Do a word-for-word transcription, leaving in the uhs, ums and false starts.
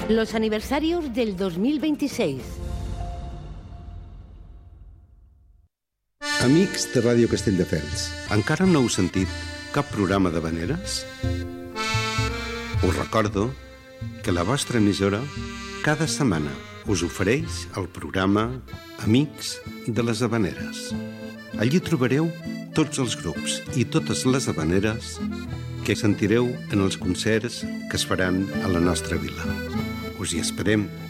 Los aniversarios del dos mil veintiséis. Amics de Ràdio Castelldefels, encara no heu sentit cap programa d'havaneres? Us recordo que la vostra emissora cada setmana us ofereix el programa Amics de les Havaneres. Allí trobareu tots els grups i totes les havaneres que sentireu en els concerts que es faran a la nostra vila. Us hi esperem.